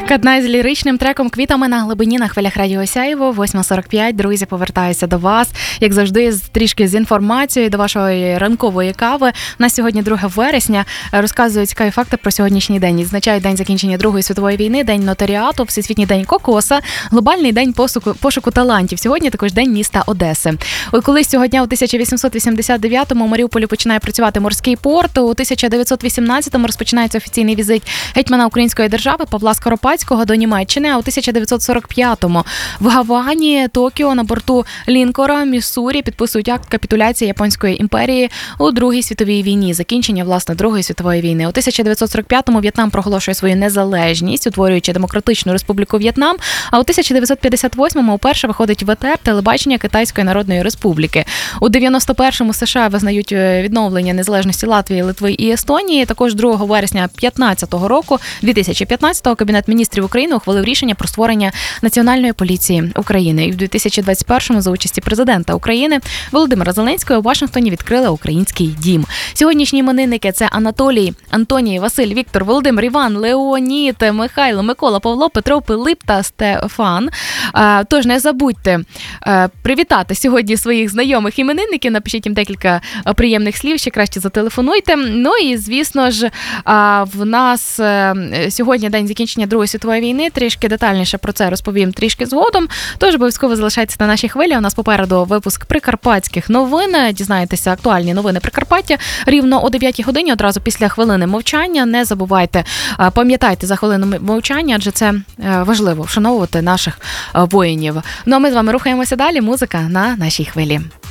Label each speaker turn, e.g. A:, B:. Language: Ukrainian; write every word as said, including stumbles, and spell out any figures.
A: Каднай з ліричним треком «Квітами на глибині» на хвилях Радіо Сяєво, восьма сорок п'ять. Друзі, повертаюся до вас, як завжди, з трішки з інформацією до вашої ранкової кави. У нас сьогодні друге вересня. Розказую цікаві факти про сьогоднішній день. Відзначають День закінчення Другої світової війни, День нотаріату, Всесвітній день кокоса, Глобальний день пошуку, пошуку талантів. Сьогодні також День міста Одеси. Колись цього дня у тисяча вісімсот вісімдесят дев'ятому у Маріуполі починає працювати морський порт. У тисяча дев'ятсот вісімнадцятому розпочинається офіційний візит гетьмана Української держави Павла Скоропадського до Німеччини, а у тисяча дев'ятсот сорок п'ятому в Гавані, Токіо, на борту лінкора Міссурі підписують акт капітуляції Японської імперії у Другій світовій війні, закінчення, власне, Другої світової війни. У тисяча дев'ятсот сорок п'ятому В'єтнам проголошує свою незалежність, утворюючи Демократичну Республіку В'єтнам, а у тисяча дев'ятсот п'ятдесят восьмому вперше виходить в етер телебачення Китайської Народної Республіки. У дев'яносто першому США визнають відновлення незалежності Латвії, Литви і Естонії. Також другого вересня п'ятнадцятого року, дві тисячі п'ятнадцятого, Кабінет міністрів України ухвалив рішення про створення Національної поліції України. І в дві тисячі двадцять першому за участі президента України Володимира Зеленського у Вашингтоні відкрили Український дім. Сьогоднішні іменинники – це Анатолій, Антоній, Василь, Віктор, Володимир, Іван, Леонід, Михайло, Микола, Павло, Петро, Пилип та Стефан. Тож не забудьте привітати сьогодні своїх знайомих іменинників, напишіть їм декілька приємних слів, ще краще зателефонуйте. Ну і, звісно ж, в нас сьогодні день закінчення Другої світової війни. Трішки детальніше про це розповім трішки згодом. Тож обов'язково залишайтеся на нашій хвилі. У нас попереду випуск прикарпатських новин. Дізнаєтеся актуальні новини Прикарпаття рівно о дев'ятій годині, одразу після хвилини мовчання. Не забувайте, пам'ятайте за хвилину мовчання, адже це важливо вшановувати наших воїнів. Ну а ми з вами рухаємося далі. Музика на нашій хвилі.